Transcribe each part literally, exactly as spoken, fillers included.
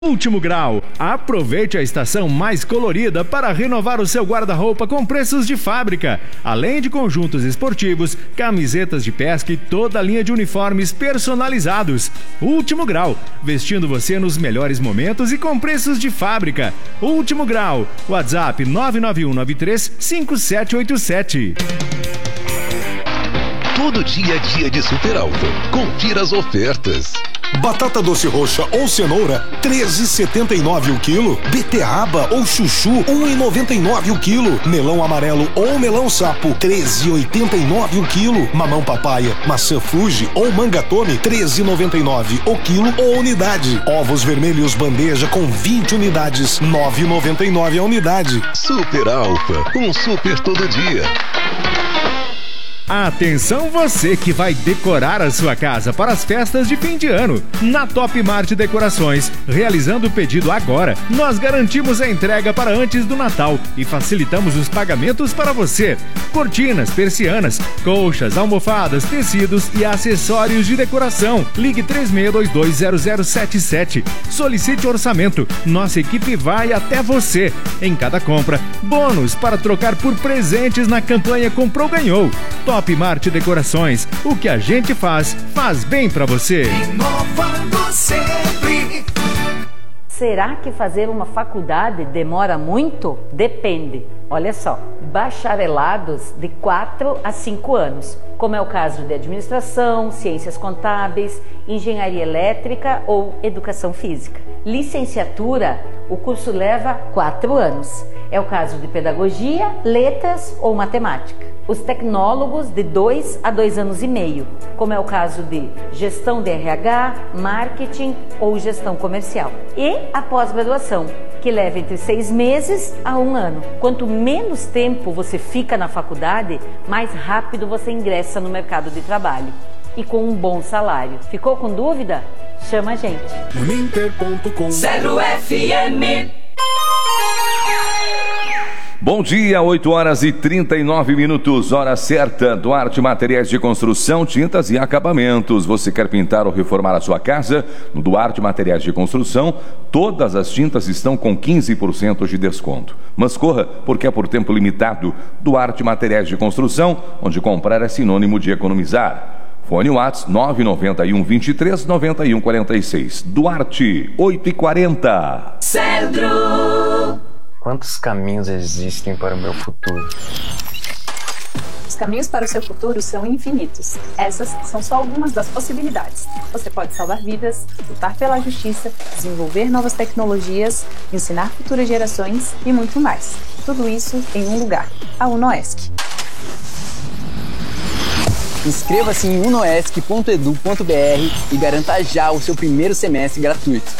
Último Grau. Aproveite a estação mais colorida para renovar o seu guarda-roupa com preços de fábrica. Além de conjuntos esportivos, camisetas de pesca e toda a linha de uniformes personalizados. Último Grau. Vestindo você nos melhores momentos e com preços de fábrica. Último Grau. WhatsApp nove nove um nove três cinco sete oito sete. Todo dia é dia de Super Alfa. Confira as ofertas. Batata doce roxa ou cenoura, treze e setenta e nove o quilo. Beterraba ou chuchu, um e noventa e nove o quilo. Melão amarelo ou melão sapo, treze e oitenta e nove o quilo. Mamão papaya, maçã Fuji ou manga Tome, treze e noventa e nove o quilo ou unidade. Ovos vermelhos bandeja com vinte unidades, nove e noventa e nove a unidade. Super Alfa, um super todo dia. Atenção você que vai decorar a sua casa para as festas de fim de ano. Na Top Mart Decorações, realizando o pedido agora, nós garantimos a entrega para antes do Natal e facilitamos os pagamentos para você. Cortinas, persianas, colchas, almofadas, tecidos e acessórios de decoração. Ligue três seis dois dois zero zero sete sete. Solicite orçamento. Nossa equipe vai até você. Em cada compra, bônus para trocar por presentes na campanha Comprou Ganhou. Top Top Mart Decorações, o que a gente faz, faz bem pra você. Inovando sempre. Será que fazer uma faculdade demora muito? Depende. Olha só, bacharelados de quatro a cinco anos, como é o caso de administração, ciências contábeis, engenharia elétrica ou educação física. Licenciatura, o curso leva quatro anos. É o caso de pedagogia, letras ou matemática. Os tecnólogos de dois a dois anos e meio, como é o caso de gestão de R H, marketing ou gestão comercial. E a pós-graduação, que leva entre seis meses a um ano. Quanto menos tempo você fica na faculdade, mais rápido você ingressa no mercado de trabalho. E com um bom salário. Ficou com dúvida? Chama a gente. Uninter ponto com. Zero F M. Bom dia, oito horas e trinta e nove minutos, hora certa. Duarte Materiais de Construção, Tintas e Acabamentos. Você quer pintar ou reformar a sua casa? No Duarte Materiais de Construção, todas as tintas estão com quinze por cento de desconto. Mas corra, porque é por tempo limitado. Duarte Materiais de Construção, onde comprar é sinônimo de economizar. Fone WhatsApp nove nove um, vinte e três, noventa e um, quarenta e seis. Duarte, oito e quarenta. Cedro. Quantos caminhos existem para o meu futuro? Os caminhos para o seu futuro são infinitos. Essas são só algumas das possibilidades. Você pode salvar vidas, lutar pela justiça, desenvolver novas tecnologias, ensinar futuras gerações e muito mais. Tudo isso em um lugar, a UNOESC. Inscreva-se em unoesc ponto edu ponto br e garanta já o seu primeiro semestre gratuito.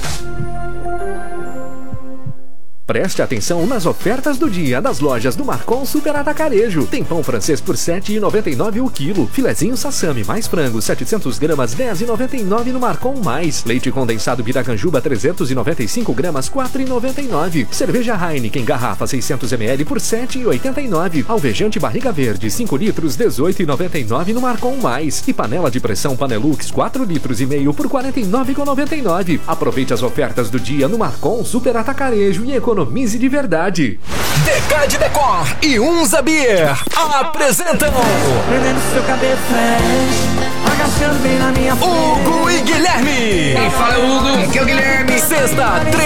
Preste atenção nas ofertas do dia das lojas do Marcon Super Atacarejo. Tem pão francês por sete reais e noventa e nove centavos o quilo. Filezinho Sassami mais frango setecentos gramas dez reais e noventa e nove centavos no Marcon Mais. Leite condensado Piracanjuba trezentos e noventa e cinco gramas quatro reais e noventa e nove centavos. Cerveja Heineken garrafa seiscentos mililitros por sete reais e oitenta e nove centavos. Alvejante Barriga Verde cinco litros dezoito reais e noventa e nove centavos no Marcon Mais. E panela de pressão Panelux quatro litros e meio por quarenta e nove reais e noventa e nove centavos. Aproveite as ofertas do dia no Marcon Super Atacarejo e economia. Economize de verdade. Decade Decor e Unza Beer apresentam Prendendo seu cabelo flash, agachando bem na minha frente. Hugo e Guilherme. Quem fala é o Hugo, aqui é o Guilherme. Sexta